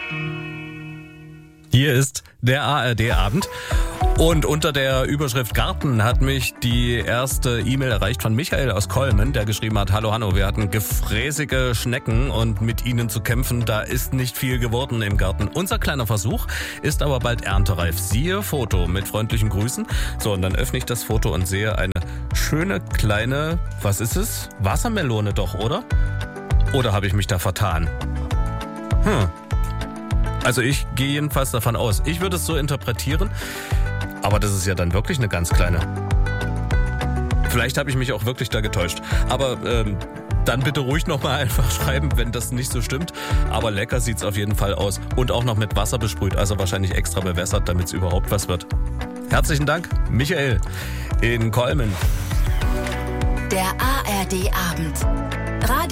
Hier ist der ARD-Abend. Und unter der Überschrift Garten hat mich die erste E-Mail erreicht von Michael aus Kolmen, der geschrieben hat: Hallo Hanno, wir hatten gefräßige Schnecken und mit ihnen zu kämpfen, da ist nicht viel geworden im Garten. Unser kleiner Versuch ist aber bald erntereif. Siehe Foto mit freundlichen Grüßen. So, und dann öffne ich das Foto und sehe eine schöne kleine, was ist es? Wassermelone doch, oder? Oder habe ich mich da vertan? Also ich gehe jedenfalls davon aus. Ich würde es so interpretieren. Aber das ist ja dann wirklich eine ganz kleine. Vielleicht habe ich mich auch wirklich da getäuscht. Aber dann bitte ruhig nochmal einfach schreiben, wenn das nicht so stimmt. Aber lecker sieht's auf jeden Fall aus. Und auch noch mit Wasser besprüht, also wahrscheinlich extra bewässert, damit es überhaupt was wird. Herzlichen Dank, Michael in Kolmen. Der ARD-Abend.